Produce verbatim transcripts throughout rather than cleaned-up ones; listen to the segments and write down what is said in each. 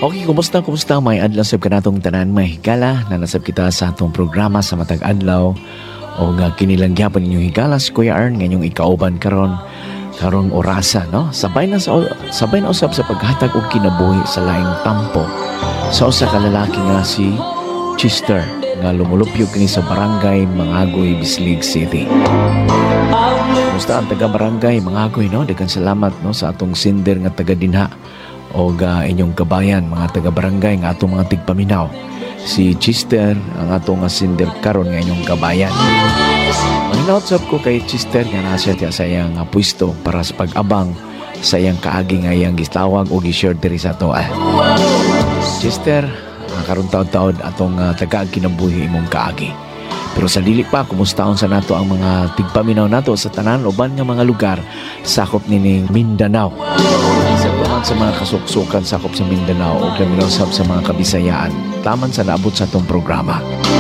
Okay, kumusta, kumusta? May adlaw sab kanatong tanan may higala na nasab kita sa atong programa sa matag adlaw o nga kinilang gyapon ninyong higala si Kuya Ern ngayong ikauban karon karong orasa, no? Sabay na sa sabay na usab sa paghatag og kinabuhi sa laing tampo sa usa ka lalaki nga si Chester nga lumulupyog kini sa barangay Mangagoy, Bislig City. Kumusta ang taga barangay Mangagoy, no? Daghang salamat, no, sa atong sender nga taga dinha o uh, inyong kabayan, mga taga-barangay nga atong mga tigpaminaw. Si Chester, ang atong sinder karon nga inyong kabayan. Maninaotsap ko kay Chester nga nasa siya sa iyang uh, pwesto para sa pag-abang sa iyang kaagi nga iyang gitawag o gi-share diri sa ato. Ah. Chester, uh, karon taon-taon atong uh, taga-kinabuhi imong kaagi. Pero sa dili pa, kumustaon sa nato ang mga tigpaminaw nato sa tanan uban nga mga lugar sakop nining Mindanao. Isa naman sa mga kasuksukan sakop sa Mindanao o kaminusap sa mga kabisayaan taman sa naabot sa itong programa.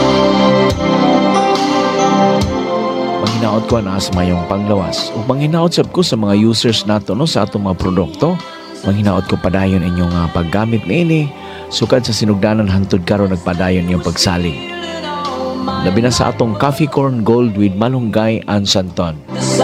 Manghinaot ko na sa mayong panglawas o manghinaot sab ko sa mga users nato, no, sa atong mga produkto. Manghinaot ko padayon inyong uh, paggamit niini sukad sa sinugdanan hantod karon nagpadayon yung pagsalig. Labi na sa atong Coffee Corn Gold with Malunggay and Santon.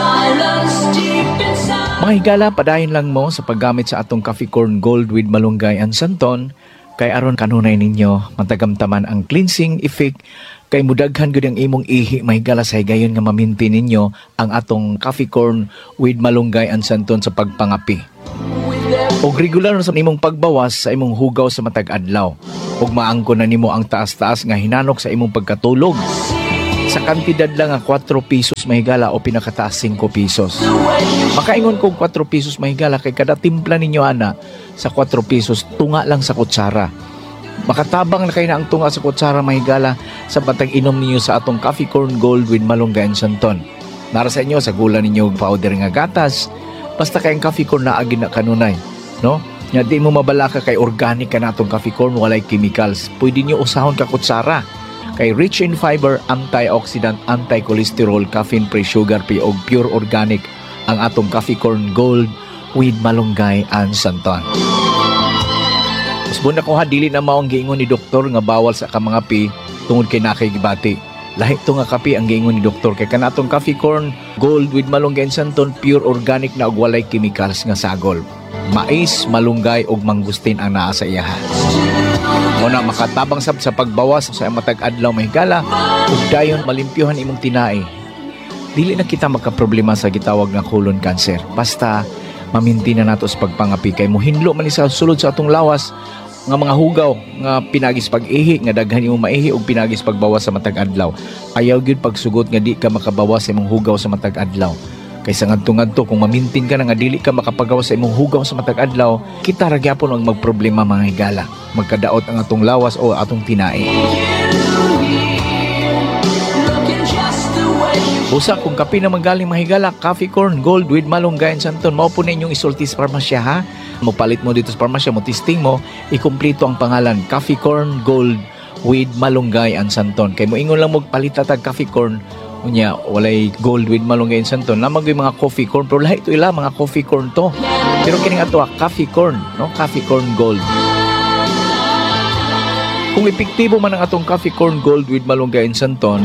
Mga higala, padayon lang mo sa paggamit sa atong Coffee Corn Gold with Malunggay and Santon kay aron kanunay ninyo matagamtaman ang cleansing effect kay mudaghan gud ang imong ihi. Mga higala, sa higayon nga maminti ninyo ang atong Coffee Corn with Malunggay and Santon sa pagpangapi. Og regular sa imong pagbawas sa imong hugaw sa matag adlaw. Og maangko na nimo ang taas-taas nga hinanok sa imong pagkatulog. Sa kantidad lang nga four pesos mahigala o pinakataas five pesos. Makaingon kog four pesos mahigala kay kada timpla ninyo ana sa four pesos tunga lang sa kutsara. Makatabang na kayo na ang tunga sa kutsara mahigala sa batang inom ninyo sa atong Coffee Corn Gold with Malunggay and Santon. Nara sa inyo sa gula ninyo powder nga gatas. Basta kayong coffee corn na agin na kanunay, no? Nga di mo mabalaka kay organic ka natong coffee corn, walay chemicals. Pwede nyo usahon ka kutsara. Kay rich in fiber, antioxidant, anti-cholesterol, caffeine-free, sugar-free o pure organic ang atong Coffee Corn Gold with Malunggay and Santon. Usbon na ko ha, dili na maong giingon ni doktor nga bawal sa kamangapi tungod kay nakigibati. Lahi to nga kape ang giingon ni doktor kay kanatong Coffee Corn Gold with Malunggay and Santon pure organic na og walay chemicals nga sagol. Mais, malunggay ug mangustin ang naa sa iyaha. Muna makatabang sab sa pagbawas sa matag adlaw mahigala ug dayon malimpyuhan imong tinai. Dili na kita makaproblema sa gitawag nga colon cancer. Basta maminti na nato sa pagpangapi kay mohinlo man ni sa sulod sa atong lawas nga mga hugaw nga pinagis pag-ihi nga daghan imong maihi ug pinagis pagbawas sa matag adlaw. Ayaw gyud pagsugot nga di ka makabawas sa imong hugaw sa matag adlaw. Kaysa ngadto-ngadto kung mamintin ka na nga dili ka makapagawas sa imong hugaw sa matag adlaw, kita ra gyapon ang magproblema mga higala. Magkadaot ang atong lawas o atong tinai. Busa kung kape na magaling mga higala, Coffee Corn Gold with Malunggay and Santon, mao po ninyong isulti sa parmasya ha. Mapalit mo dito sa parmasya, mo testing mo, ikumpleto ang pangalan Coffee Corn Gold with Malunggay and Santon. Kay mo ingon lang mo palita tag Coffee Corn, unya walay Gold with Malunggay and Santon. Namang yung mga coffee corn, pero lahat ito ila mga coffee corn to. Pero kining ato Coffee Corn, no? Coffee Corn Gold. Kung epektibo man ang atong Coffee Corn Gold with Malunggay and Santon,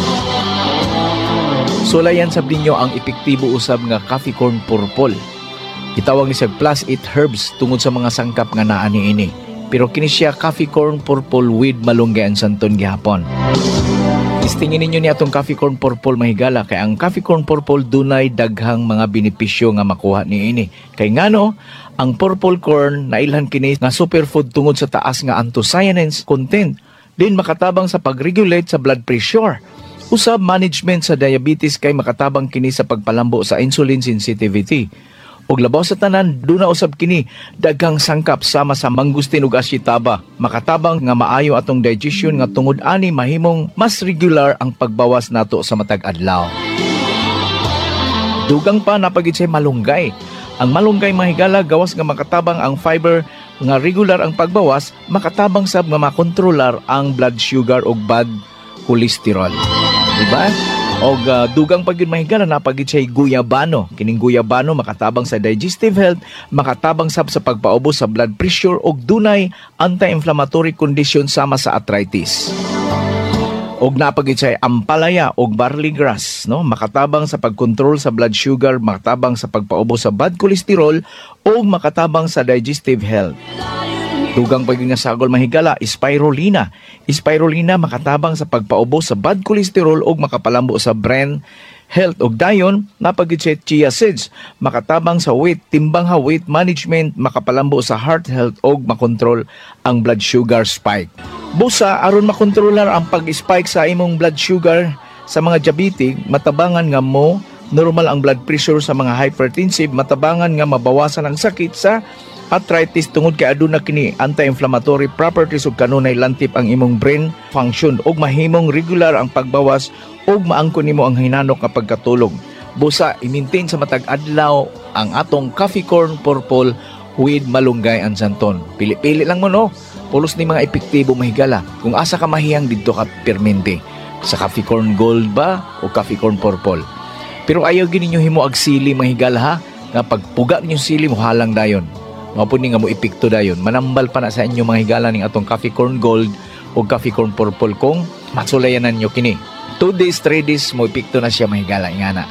sulayan sab ninyo ang epektibo usab nga Coffee Corn Purple. Itawag ni sa plus eight herbs tungod sa mga sangkap nga naa niini. Pero kini siya Coffee Corn Purple with Malunggay and Santon gihapon. Istingin ninyo ni atong Coffee Corn Purple mahigala kay ang Coffee Corn Purple dunay daghang mga benepisyo nga makuha niini. Kay ngano, ang purple corn nailhan kini nga superfood tungod sa taas nga anthocyanins content. Din makatabang sa pag-regulate sa blood pressure. Usab management sa diabetes kay makatabang kini sa pagpalambo sa insulin sensitivity. Og labaw sa tanan, duna usab kini daghang sangkap sama sa mangustin ug asyetaba. Makatabang nga maayo atong digestion nga tungod ani mahimong mas regular ang pagbawas nato sa matag adlaw. Dugang pa napagid say malunggay. Ang malunggay mahigala gawas nga makatabang ang fiber nga regular ang pagbawas, makatabang sab nga makontrolar ang blood sugar ug bad cholesterol. Diba? Og uh, dugang pag yun mahigala napagid siya guyabano. Kining guyabano makatabang sa digestive health, makatabang sab sa pagpaubos sa blood pressure og dunay anti-inflammatory condition sama sa arthritis. Og napagid siya ampalaya og barley grass, no? Makatabang sa pagkontrol sa blood sugar, makatabang sa pagpaubos sa bad cholesterol og makatabang sa digestive health. Dugang pag nga sagol mahigala, spirulina. Spirulina makatabang sa pagpaubos sa bad cholesterol ug makapalambo sa brain health. Ug dayon, napagid siya chia seeds. Makatabang sa weight, timbang ha weight management, makapalambo sa heart health ug makontrol ang blood sugar spike. Busa, aron makontrolar ang pag-spike sa imong blood sugar sa mga diabetic, matabangan nga mo normal ang blood pressure sa mga hypertensive, matabangan nga mabawasan ang sakit sa arthritis tungod kay aduna kini anti-inflammatory properties ug kanunay lantip ang imong brain function ug mahimong regular ang pagbawas ug maangkon nimo ang hinanok nga pagkatulog. Busa i-maintain sa matag adlaw ang atong coffee corn purple with malunggay and santon. Pili-pili lang mo no. Pulos ni mga epektibo mahigala. Kung asa ka mahiyang didto ka permente sa coffee corn gold ba o coffee corn purple. Pero ayaw gini nyo himo ag sili mahigala ha. Nga pagpuga ninyo sili mo halang dayon. Mapuni nga mo ipikto dayon. Manambal pa na sa inyo mga higala ning atong coffee corn gold o coffee corn purple kung matsulayanan nyo kini. Two days, three days mo ipikto na siya mahigala. Ingana.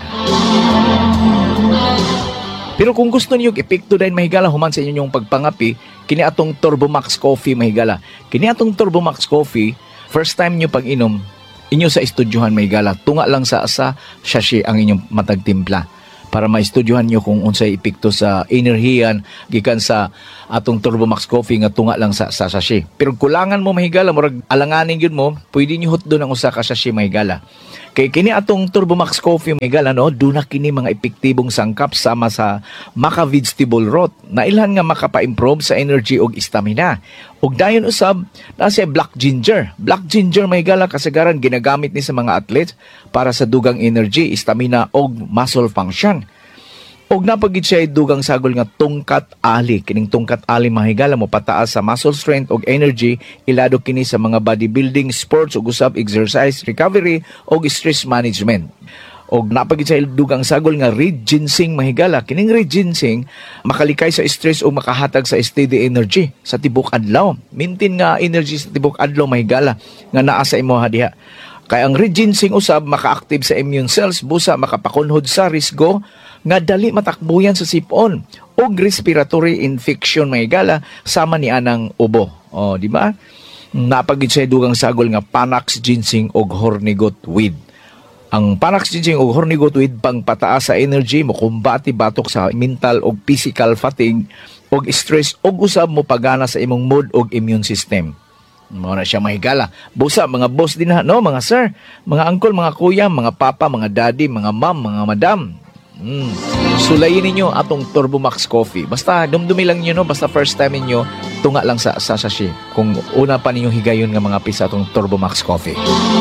Pero kung gusto niyo ipikto dayon mahigala human sa inyong pagpangapi, kini atong Turbo Max Coffee mahigala. Kini atong Turbo Max Coffee, first time nyo pag-inom, inyo sa estudyohan mahigala. Tunga lang sa asa sachet ang inyong matagtimpla. Para maistudyohan nyo kung unsay epekto sa enerhiyan gikan sa atong Turbo Max Coffee nga tunga lang sa, sa sachet. Pero kulangan mo mahigala, murag alanganin yun mo, pwede nyo hot doon ang usa ka sachet mahigala. Kay kini atong Turbo Max Coffee mahigala, no, doon na kini mga epektibong sangkap sama sa maca vegetable rot na ilhan nga makapa-improve sa energy og stamina. Og dayon usab na siya black ginger. Black ginger mahigala kasagaran ginagamit ni sa mga athletes para sa dugang energy, stamina og muscle function. Og napagid siya dugang sagol nga tungkat ali. Kining tungkat ali mahigala mo pataas sa muscle strength og energy, ilado kini sa mga bodybuilding sports ug usab exercise recovery og stress management. Og napagid siya dugang sagol nga red ginseng mahigala. Kining red ginseng makalikay sa stress o makahatag sa steady energy sa tibok adlaw. Maintain nga energy sa tibok adlaw mahigala nga naa sa imo diha. Kaya ang red ginseng usab maka-active sa immune cells, busa makapakunhod sa risgo nga dali matakbuyan sa sipon o respiratory infection mahigala sama ni anang ubo. O, di ba? Napagid siya dugang sagol nga Panax ginseng og hornigot weed. Ang Panax ginseng og hornigot weed pang pataas sa energy mo kumbati batok sa mental og physical fatigue og stress og usab mo pagana sa imong mood og immune system. Mo na siya mahigala. Busa mga boss din ha, no, mga sir, mga uncle, mga kuya, mga papa, mga daddy, mga ma'am, mga madam. Mm. Sulayin ninyo atong Turbo Max Coffee. Basta dumdumi lang niyo no, basta first time niyo tunga lang sa sa sachet. Kung una pa ninyo higayon nga mga pisa atong Turbo Max Coffee.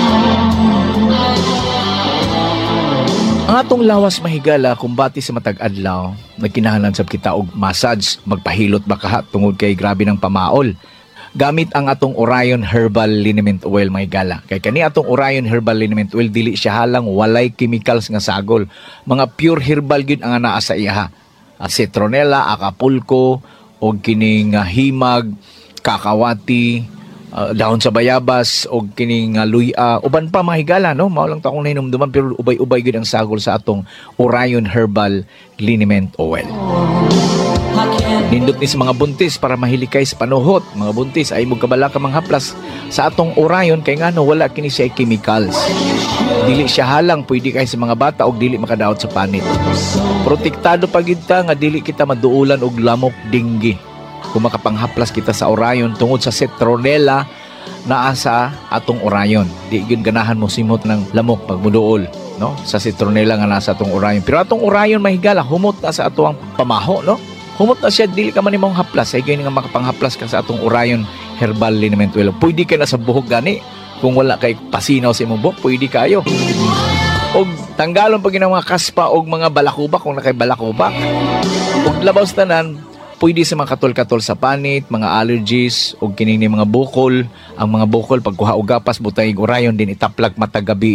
Ang atong lawas mahigala kumbati sa matag adlaw, nagkinahanglan sab kita og massage, magpahilot ba kaha tungod kay grabe ng pamaol. Gamit ang atong Orion Herbal Liniment Oil mahigala. Kay kani atong Orion Herbal Liniment Oil dili siya halang walay chemicals nga sagol. Mga pure herbal gyud ang naa sa iya. Citronella, Acapulco, og kining uh, himag, kakawati, uh, dahon sa bayabas, og kining uh, luya, uban pa mahigala no. Mao lang ta akong nahinumduman pero ubay-ubay gyud ang sagol sa atong Orion Herbal Liniment Oil. Nindot ni sa mga buntis para mahilikay sa panuhot. Mga buntis ay magkabala ka mga haplas sa atong Orion kay ngano wala kini siya chemicals. Dili siya halang pwede kay sa mga bata og dili makadaot sa panit. Protektado pa gid ta nga dili kita maduulan og lamok dengue. Kung makapanghaplas kita sa Orion tungod sa citronella naa sa atong Orion. Di gyud ganahan mo simot ng lamok pag muduol, no? Sa citronella nga nasa atong Orion. Pero atong Orion mahigala humot na sa atong pamaho, no? Humot na siya, dili ka man imong haplas. Ay ganyan nga makapanghaplas ka sa atong Orion Herbal Liniment Oil. Pwede ka na sa buhok gani. Kung wala kay pasinaw sa imong buhok, pwede kayo. Og tanggalon pag mga kaspa og mga balakubak kung nakay balakubak. Og labaw sa tanan, pwede sa mga katol-katol sa panit, mga allergies, og kining ni mga bukol. Ang mga bukol, pagkuha og gapas, butay Orion din itaplag matag gabi.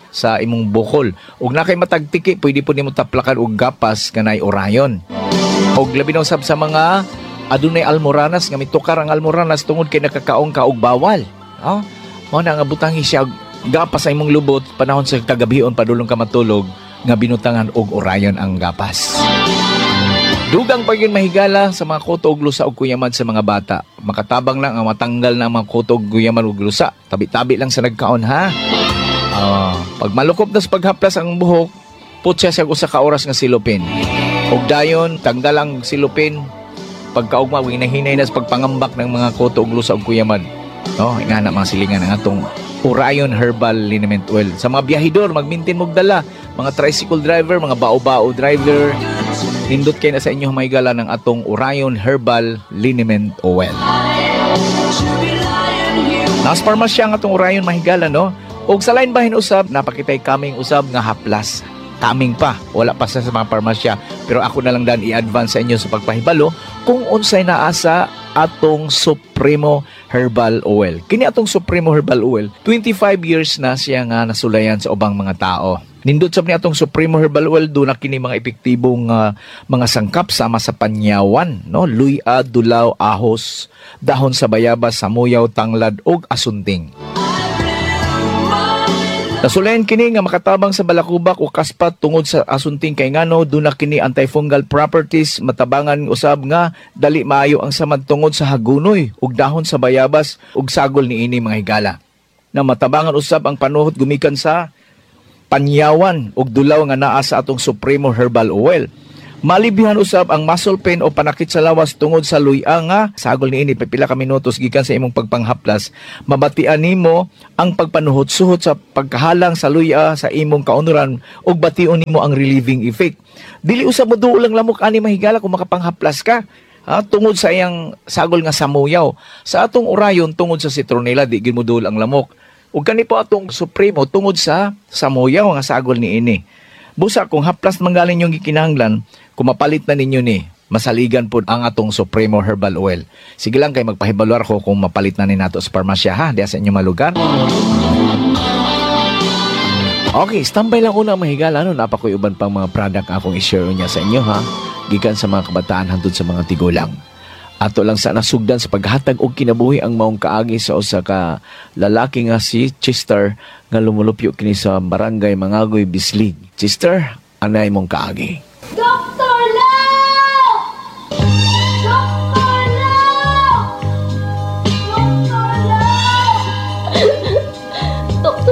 sa imong bukol. Ug na kay matagtiki, pwede po nimo taplakan og gapas kanay orayon. Og labi na usab sa mga adunay almoranas nga mitukar ang almoranas tungod kay nakakaong ka og bawal. Oh, mao na nga butangi siya gapas sa imong lubot panahon sa kagabihon padulong ka matulog nga binutangan og orayon ang gapas. Dugang pa yun mahigala sa mga kuto og lusa og kuyaman sa mga bata. Makatabang lang ang matanggal na ang mga kuto og kuyaman og lusa. Tabi-tabi lang sa nagkaon ha. Uh, pag malukop na sa paghaplas ang buhok, putsa siya usa ka oras nga silupin. Og dayon tanggal ang silupin. Pagkaugma hinahinay na sa pagpangambak ng mga kuto og lusa og kuyaman. No, nga na mga silingan ang atong Orayon Herbal Liniment Oil. Sa mga biyahidor, magmintin mong dala. Mga tricycle driver, mga bao-bao driver, nindot kayo na sa inyo mahigala ng atong Orayon Herbal Liniment Oil. Nas parmasya ang atong Orayon mahigala, no? Og sa lain bahin usab, napakitay kaming usab nga haplas. Kaming pa, wala pa sa mga parmasya. Pero ako na lang dan i-advance sa inyo sa pagpahibalo kung unsay naa sa atong Supremo Herbal Oil. Kini atong Supremo Herbal Oil, twenty-five years na siya nga nasulayan sa ubang mga tao. Nindot sab ni atong Supremo Herbal Oil, do na kini mga epektibong uh, mga sangkap sama sa panyawan, no? Luya, dulaw, ahos, dahon sa bayabas, samuyaw, tanglad ug asunting. Nasulayan kini nga makatabang sa balakubak o kaspat tungod sa asunting kay ngano do na kini antifungal properties, matabangan usab nga dali maayo ang samad tungod sa hagunoy ug dahon sa bayabas ug sagol niini mga higala. Na matabangan usab ang panuhot gumikan sa panyawan ug dulaw nga naa sa atong Supremo Herbal Oil. Malibihan usab ang muscle pain o panakit sa lawas tungod sa luya nga sagol niini pipila ka minutos gikan sa imong pagpanghaplas. Mabatian nimo ang pagpanuhot-suhot sa pagkahalang sa luya sa imong kaunuran ug bation nimo ang relieving effect. Dili usab mo duol lang lamok ani mahigala kung makapanghaplas ka. Ha, tungod sa iyang sagol nga samuyaw. Sa atong orayon tungod sa citronella di gid mo duol ang lamok. Ug kani po atong Supremo tungod sa samuyaw nga sagol niini. Busa kung haplas manggaling yung gikinahanglan, kung mapalit na ninyo ni, masaligan po ang atong Supremo Herbal Oil. Sige lang kay magpahibaluar ko kung mapalit na ni nato sa parmasya ha, diya sa inyo malugar. Okay, standby lang una mahigala. Ano, napakoy uban pang mga product akong i-share niya sa inyo ha, gikan sa mga kabataan hangtod sa mga tigulang. Ato lang sa nasugdan sa paghatag og kinabuhi ang maong kaagi sa usa ka lalaki nga si Chester nga lumulupyo kini sa barangay Mangagoy, Bislig. Chester, anay mong kaagi.